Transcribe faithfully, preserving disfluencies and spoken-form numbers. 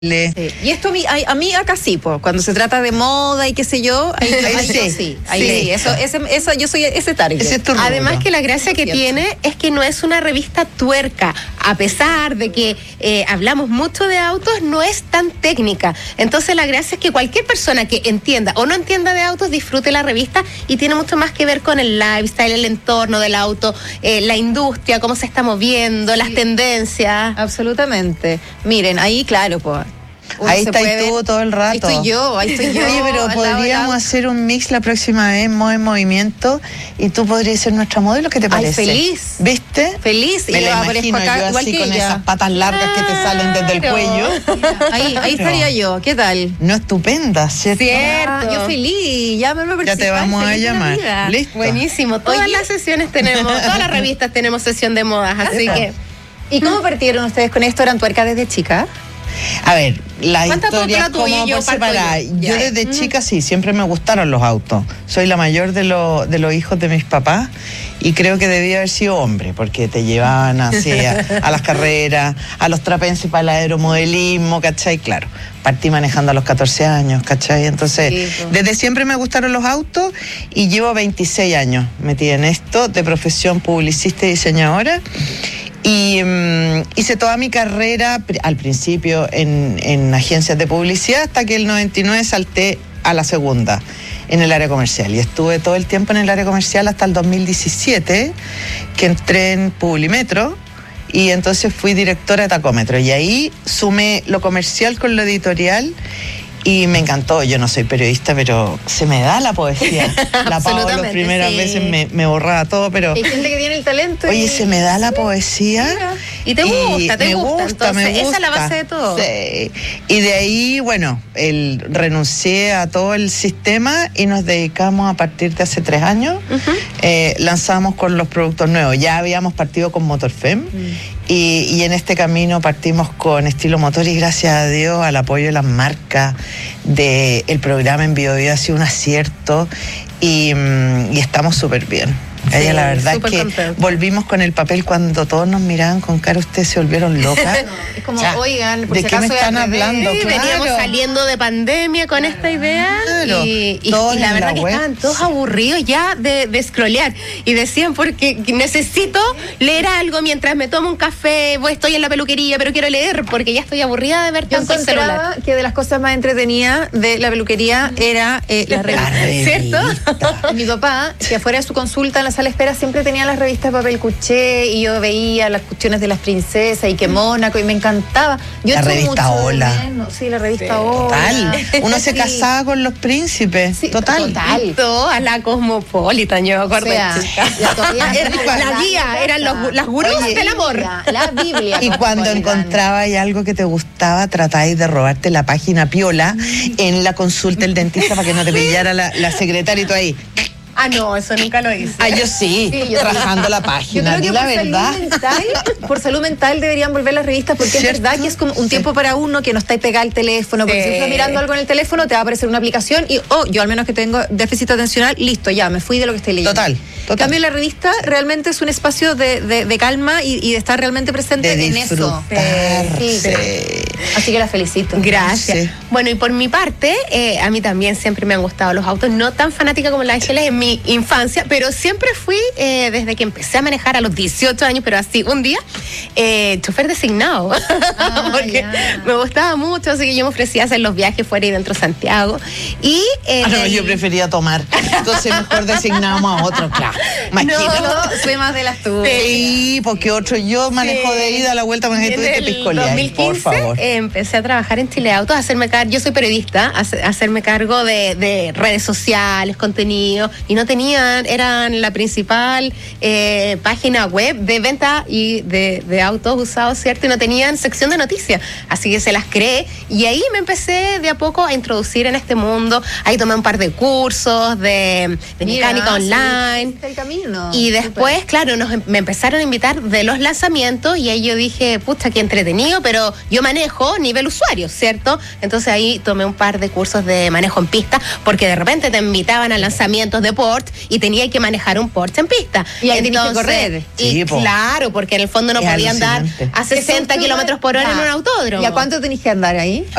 Sí. Y esto a mí, a, a mí acá sí, pues, cuando se trata de moda y qué sé yo, ahí, ahí, ahí sí, sí, ahí sí. sí. Eso, ese, eso, yo soy ese target. Ese es Además que la gracia que tiene es que no es una revista tuerca, a pesar de que eh, hablamos mucho de autos, no es tan técnica. Entonces la gracia es que cualquier persona que entienda o no entienda de autos disfrute la revista y tiene mucho más que ver con el lifestyle, el entorno del auto, eh, la industria, cómo se está moviendo, sí. las tendencias. Absolutamente. Miren, ahí claro, pues. Uno ahí está y tú todo el rato. Ahí estoy yo, ahí estoy yo. Oye, pero podríamos hacer un mix la próxima vez, Moda en Movimiento, y tú podrías ser nuestra modelo, ¿qué te parece? Ay, feliz. ¿Viste? Feliz. Me y la imagino acá, yo así con ella. Esas patas largas claro. que te salen desde el cuello. Ahí, ahí estaría yo, ¿qué tal? No, estupenda, ¿cierto? Cierto. Ah, yo feliz, llámame a Ya te vamos a llamar. Listo. Buenísimo. Todas Oye. las sesiones tenemos, todas las revistas tenemos sesión de modas, así que... ¿Y cómo partieron ustedes con esto? ¿Eran tuercas desde chica? A ver, la historia es como por separar. Yo, yo desde mm. chica sí, siempre me gustaron los autos. Soy la mayor de, lo, de los hijos de mis papás y creo que debía haber sido hombre, porque te llevaban así a, a las carreras, a los trapenses para el aeromodelismo, ¿cachai? Claro, partí manejando a los catorce años, ¿cachai? Entonces, sí, pues. desde siempre me gustaron los autos y llevo veintiséis años metida en esto, de profesión publicista y diseñadora. Y um, hice toda mi carrera al principio en, en agencias de publicidad hasta que el noventa y nueve salté a la segunda en el área comercial y estuve todo el tiempo en el área comercial hasta el dos mil diecisiete que entré en Publimetro y entonces fui directora de Tacómetro y ahí sumé lo comercial con lo editorial. Y me encantó, yo no soy periodista, pero se me da la poesía. La Pau las primeras sí. veces me, me borraba todo, pero... Hay gente que tiene el talento. Oye, y... se me da la poesía. Mira. Y te gusta, te me gusta. gusta Entonces, me gusta. esa es la base de todo. Sí. Y de ahí, bueno, el, renuncié a todo el sistema y nos dedicamos a partir de hace tres años. Uh-huh. eh, lanzamos con los productos nuevos. Ya habíamos partido con Motorfem. Uh-huh. Y, y en este camino partimos con Estilo Motor y gracias a Dios al apoyo de las marcas del programa en Biobío ha sido un acierto y, y estamos súper bien. Sí, ella la verdad es que contento. Volvimos con el papel cuando todos nos miraban con cara, ustedes se volvieron locas. No, es como, ya, oigan, por ¿de si qué me están de hablando? Sí, claro. Veníamos saliendo de pandemia con esta idea claro, y, y, y la verdad la que web. Estaban todos sí. aburridos ya de, de scrollear y decían porque necesito leer algo mientras me tomo un café, voy, estoy en la peluquería pero quiero leer porque ya estoy aburrida de ver Yo tanto el celular. Que de las cosas más entretenidas de la peluquería era eh, la revista, ¿cierto? Mi papá, que afuera de su consulta en la sala de espera siempre tenía las revistas de papel cuché y yo veía las cuestiones de las princesas y que Mónaco y me encantaba. Yo la revista Hola. Sí, la revista sí, Hola. Total. Uno se sí. casaba con los príncipes. Sí, total. Total. Todo a la Cosmopolitan, yo me acuerdo. O sea, la, era, la guía, eran los, las gurús Oye, del amor. La, la Biblia. Y cuando encontrabais algo que te gustaba, tratáis de robarte la página piola en la consulta del dentista para que no te pillara la, la secretaria y tú ahí. Ah, no, eso nunca lo hice. Ah, yo sí, sí yo rajando la página. Yo creo que la por verdad. Salud mental, por salud mental deberían volver las revistas porque ¿cierto? Es verdad que es como un tiempo sí. para uno que no está pegado al teléfono, porque sí. si estás mirando algo en el teléfono te va a aparecer una aplicación y, oh, yo al menos que tengo déficit atencional, listo, ya, me fui de lo que estoy leyendo. Total. Total. En cambio, la revista realmente es un espacio de, de, de calma y, y de estar realmente presente de en eso. Sí, sí. Así que la felicito. Gracias. Sí. Bueno, y por mi parte, eh, a mí también siempre me han gustado los autos, no tan fanática como la Ángeles en mi infancia, pero siempre fui, eh, desde que empecé a manejar a los dieciocho años, pero así, un día, eh, chofer designado, ah, porque yeah. me gustaba mucho, así que yo me ofrecía hacer los viajes fuera y dentro de Santiago. Y, eh, ah, no, yo prefería tomar, entonces mejor designábamos a otro, claro. No, soy más de las tuyas. Sí, porque otro, yo manejo sí. de ida a la vuelta, manejé tú y te piscolea. En dos mil quince por favor. Eh, empecé a trabajar en Chile Autos, a hacerme cargo, yo soy periodista, a, a hacerme cargo de, de redes sociales, contenido, y no tenían, eran la principal eh, página web de venta y de, de autos usados, ¿cierto? Y no tenían sección de noticias, así que se las creé, y ahí me empecé de a poco a introducir en este mundo, ahí tomé un par de cursos de, de Mira, mecánica online. Sí, el camino. Y después, super. claro, nos, me empezaron a invitar de los lanzamientos y ahí yo dije, pucha, qué entretenido, pero yo manejo nivel usuario, ¿cierto? Entonces ahí tomé un par de cursos de manejo en pista porque de repente te invitaban a lanzamientos de Porsche y tenía que manejar un Porsche en pista. Y ahí tenías que correr. Y sí, claro, porque en el fondo no podía andar a sesenta kilómetros por hora en un autódromo. ¿Y a cuánto tenés que andar ahí?